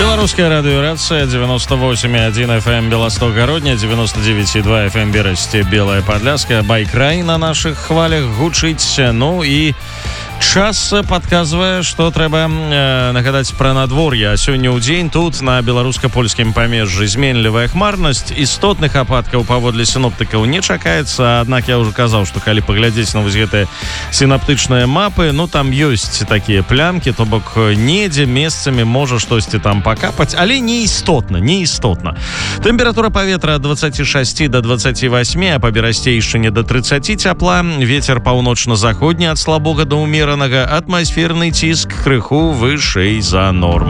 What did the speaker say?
Белорусская радиорация 98,1 FM Белосток-Городня, 99,2 FM Берасти, Белая Подляска, Байкрай на наших хвалях гучыць. Ну і час падказвае, што трэба нагадаць пра надвор'е. А сёння ў дзень тут на беларуска-польскім памежжы зменлівая хмарнасць, істотных ападкаў паводле сіноптыкаў не чакаецца. Аднак я ўжо казаў, што калі паглядзець на вось гэтыя сінаптычныя мапы, ну там ёсць такія плямкі, то бок недзе месцамі можа штосьці там пакапаць, але не істотна. Тэмпература паветра ад 26 до 28, а па Берасцейшчыне до 30 цяпла. Вецер паўночна-заходні ад слабога да ўмеранага, атмасферны ціск крыху вышэй за норму.